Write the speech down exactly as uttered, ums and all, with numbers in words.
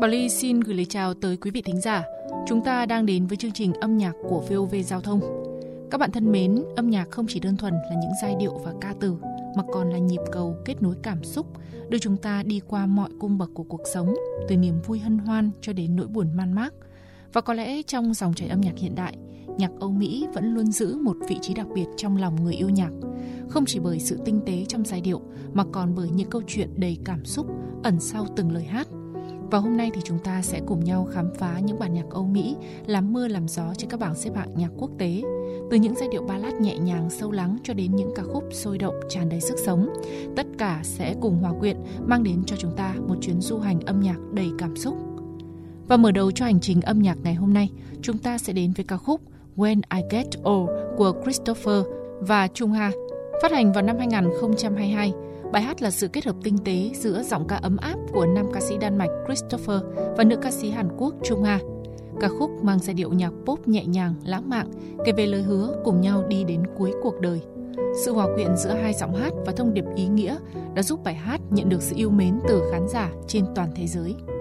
Bảo Ly xin gửi lời chào tới quý vị thính giả. Chúng ta đang đến với chương trình âm nhạc của vê o vê Giao thông. Các bạn thân mến, âm nhạc không chỉ đơn thuần là những giai điệu và ca từ, mà còn là nhịp cầu kết nối cảm xúc, đưa chúng ta đi qua mọi cung bậc của cuộc sống, từ niềm vui hân hoan cho đến nỗi buồn man mác. Và có lẽ trong dòng chảy âm nhạc hiện đại, nhạc Âu Mỹ vẫn luôn giữ một vị trí đặc biệt trong lòng người yêu nhạc. Không chỉ bởi sự tinh tế trong giai điệu, mà còn bởi những câu chuyện đầy cảm xúc ẩn sau từng lời hát. Và hôm nay thì chúng ta sẽ cùng nhau khám phá những bản nhạc Âu Mỹ làm mưa làm gió trên các bảng xếp hạng nhạc quốc tế. Từ những giai điệu ballad nhẹ nhàng sâu lắng cho đến những ca khúc sôi động tràn đầy sức sống. Tất cả sẽ cùng hòa quyện mang đến cho chúng ta một chuyến du hành âm nhạc đầy cảm xúc. Và mở đầu cho hành trình âm nhạc ngày hôm nay, chúng ta sẽ đến với ca khúc When I Get Old của Christopher và Trung Ha. Phát hành vào năm hai không hai hai, bài hát là sự kết hợp tinh tế giữa giọng ca ấm áp của nam ca sĩ Đan Mạch Christopher và nữ ca sĩ Hàn Quốc Trung Ha. Ca khúc mang giai điệu nhạc pop nhẹ nhàng, lãng mạn, kể về lời hứa cùng nhau đi đến cuối cuộc đời. Sự hòa quyện giữa hai giọng hát và thông điệp ý nghĩa đã giúp bài hát nhận được sự yêu mến từ khán giả trên toàn thế giới.